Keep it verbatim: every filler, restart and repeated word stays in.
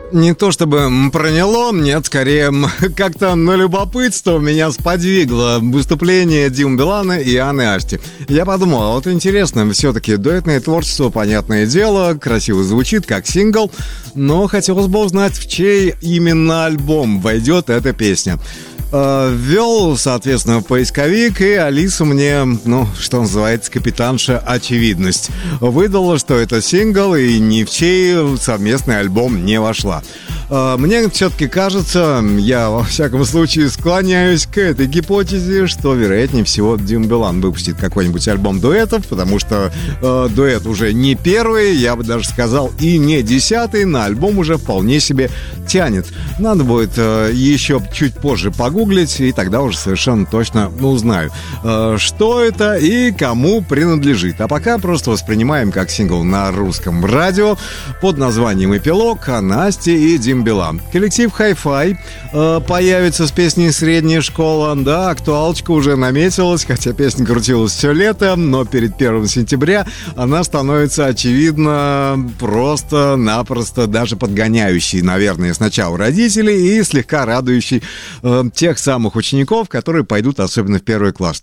Не то чтобы проняло, нет, скорее как-то на любопытство меня сподвигло выступление Димы Билана и Анны Асти. Я подумал, а вот интересно, все-таки дуэтное творчество, понятное дело, красиво звучит, как сингл, но хотелось бы узнать, в чей именно альбом войдет эта песня. Ввел, соответственно, поисковик, и Алиса мне, ну, что называется, капитанша очевидность, выдала, что это сингл, и ни в чей совместный альбом не вошла. Мне все-таки кажется, я во всяком случае склоняюсь к этой гипотезе, что, вероятнее всего, Дима Билан выпустит какой-нибудь альбом дуэтов, потому что э, дуэт уже не первый, я бы даже сказал, и не десятый, на альбом уже вполне себе тянет. Надо будет э, еще чуть позже погуглить, и тогда уже совершенно точно узнаю, э, что это и кому принадлежит. А пока просто воспринимаем как сингл на русском радио под названием «Эпилог» Настя и Дим Билан. Коллектив Hi-Fi э, появится с песней «Средняя школа». Да, актуалочка уже наметилась, хотя песня крутилась все лето, но перед первым сентября она становится, очевидно, просто-напросто даже подгоняющей, наверное, сначала родителей и слегка радующей э, тех самых учеников, которые пойдут особенно в первый класс.